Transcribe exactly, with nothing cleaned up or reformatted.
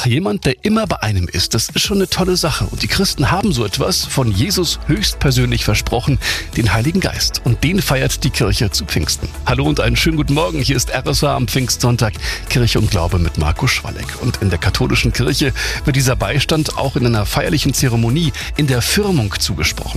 Ach, jemand, der immer bei einem ist, das ist schon eine tolle Sache. Und die Christen haben so etwas von Jesus höchstpersönlich versprochen, den Heiligen Geist. Und den feiert die Kirche zu Pfingsten. Hallo und einen schönen guten Morgen. Hier ist R S A am Pfingstsonntag, Kirche und Glaube mit Marco Schwalleck. Und in der katholischen Kirche wird dieser Beistand auch in einer feierlichen Zeremonie in der Firmung zugesprochen.